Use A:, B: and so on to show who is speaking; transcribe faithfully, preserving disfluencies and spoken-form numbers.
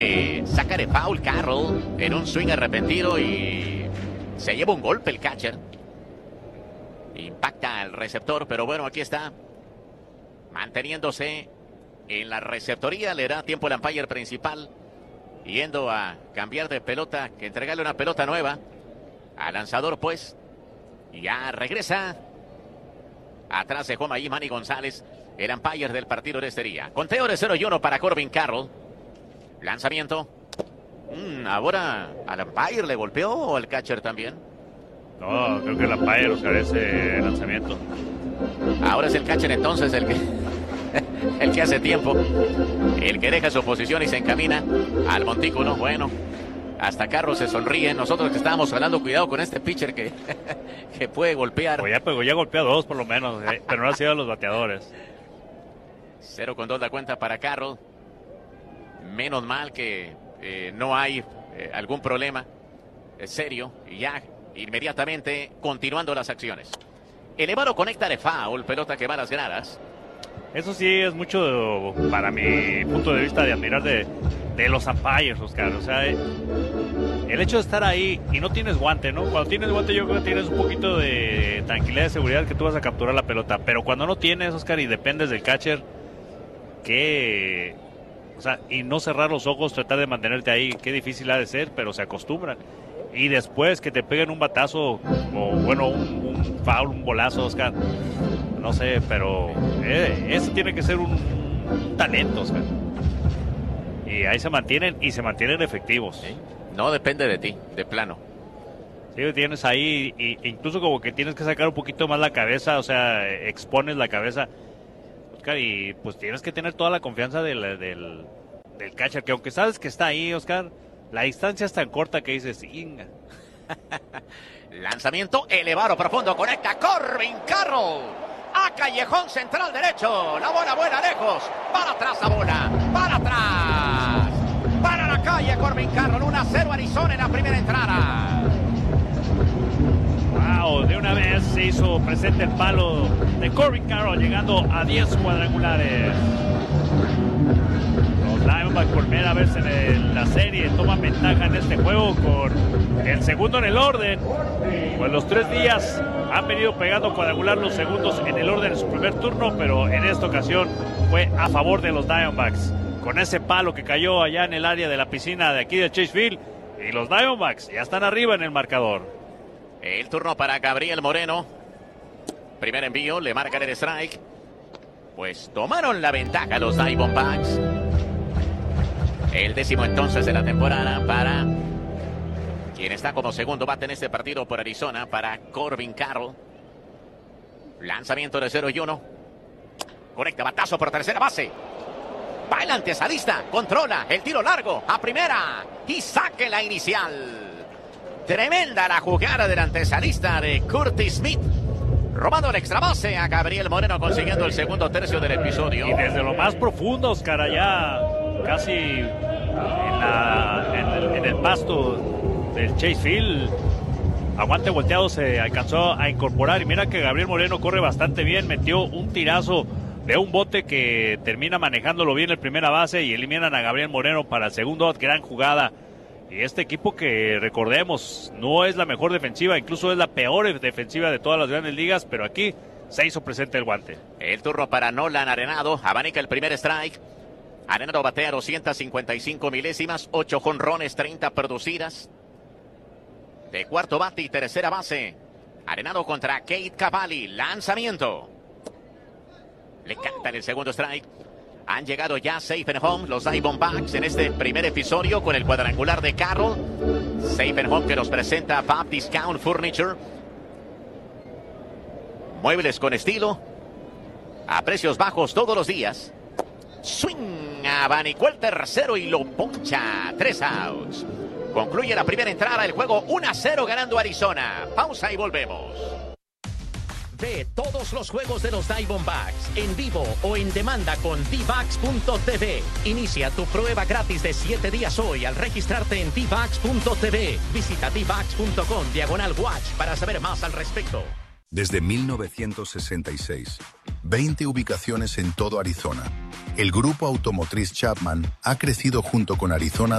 A: Eh, saca de foul Carroll en un swing arrepentido y se lleva un golpe el catcher. Impacta al receptor, pero bueno, aquí está. Manteniéndose en la receptoría, le da tiempo al umpire principal. Yendo a cambiar de pelota, que entregarle una pelota nueva al lanzador, pues. Ya regresa. Atrás dejó ahí Manny González, el umpire del partido de este día. Conteo de cero y uno para Corbin Carroll. Lanzamiento. Mm, ahora al umpire le golpeó o al catcher también.
B: No, creo que el umpire, o sea, ese lanzamiento.
A: Ahora es el catcher entonces el que el que hace tiempo, el que deja su posición y se encamina al montículo. Bueno, hasta Carlos se sonríe. Nosotros que estábamos hablando, cuidado con este pitcher que, que puede golpear.
B: Pues ya pegó, ya golpeó a dos por lo menos, eh, pero no ha sido a los bateadores.
A: Cero con dos la cuenta para Carroll. Menos mal que eh, no hay eh, algún problema eh, serio. Y ya inmediatamente continuando las acciones. Elevado conecta de foul, pelota que va a las gradas.
B: Eso sí es mucho, para mi punto de vista, de admirar de, de los umpires, Oscar. O sea, el hecho de estar ahí y no tienes guante, ¿no? Cuando tienes guante yo creo que tienes un poquito de tranquilidad y seguridad que tú vas a capturar la pelota. Pero cuando no tienes, Oscar, y dependes del catcher, que... O sea, y no cerrar los ojos, tratar de mantenerte ahí, qué difícil ha de ser, pero se acostumbran. Y después que te peguen un batazo, o bueno, un, un foul, un bolazo, Oscar, no sé, pero eh, eso tiene que ser un, un talento, Oscar. Y ahí se mantienen, y se mantienen efectivos.
A: ¿Sí? No depende de ti, de plano.
B: Sí, tienes ahí, y, incluso como que tienes que sacar un poquito más la cabeza, o sea, expones la cabeza, Oscar, y pues tienes que tener toda la confianza del, del, del catcher, que aunque sabes que está ahí, Oscar, la distancia es tan corta que dices, inga.
A: Lanzamiento elevado profundo, conecta Corbin Carroll a callejón central derecho. La bola buena lejos, para atrás la bola, para atrás, para la calle Corbin Carroll. uno a cero Arizona en la primera entrada.
B: Wow, de una vez se hizo presente el palo de Corbin Carroll, llegando a diez cuadrangulares. Los Diamondbacks por primera vez en el, la serie toman ventaja en este juego con el segundo en el orden. Pues los tres días han venido pegando cuadrangular los segundos en el orden en su primer turno, pero en esta ocasión fue a favor de los Diamondbacks con ese palo que cayó allá en el área de la piscina de aquí de Chase Field, y los Diamondbacks ya están arriba en el marcador.
A: El turno para Gabriel Moreno. Primer envío, le marcan el strike. Pues tomaron la ventaja los Diamondbacks. El décimo entonces de la temporada para quien está como segundo bate en este partido por Arizona, para Corbin Carroll. Lanzamiento de cero y uno. Conecta batazo por tercera base. Va el antesalista, controla el tiro largo a primera y saque la inicial. Tremenda la jugada del antesalista de Curtis Smith. Robando el extra base a Gabriel Moreno, consiguiendo el segundo tercio del episodio.
B: Y desde lo más profundo, Oscar, allá casi en, la, en, el, en el pasto del Chase Field, aguante volteado se alcanzó a incorporar. Y mira que Gabriel Moreno corre bastante bien, metió un tirazo de un bote que termina manejándolo bien en primera base y eliminan a Gabriel Moreno para el segundo out. Gran jugada. Y este equipo que, recordemos, no es la mejor defensiva, incluso es la peor defensiva de todas las grandes ligas, pero aquí se hizo presente el guante.
A: El turno para Nolan Arenado, abanica el primer strike. Arenado batea doscientas cincuenta y cinco milésimas, ocho jonrones, treinta producidas. De cuarto bate y tercera base. Arenado contra Cade Cavalli, lanzamiento. Le cantan el segundo strike. Han llegado ya safe and home los Diamondbacks en este primer episodio con el cuadrangular de Carroll. Safe and home que nos presenta Bob Discount Furniture. Muebles con estilo, a precios bajos todos los días. Swing, abanicó el tercero y lo poncha. Tres outs. Concluye la primera entrada del juego, uno a cero ganando Arizona. Pausa y volvemos. Ve todos los juegos de los Diamondbacks en vivo o en demanda con D VAX punto T V. Inicia tu prueba gratis de siete días hoy al registrarte en D VAX punto T V. Visita D VAX punto com diagonal watch para saber más al respecto.
C: Desde mil novecientos sesenta y seis, veinte ubicaciones en todo Arizona. El grupo automotriz Chapman ha crecido junto con Arizona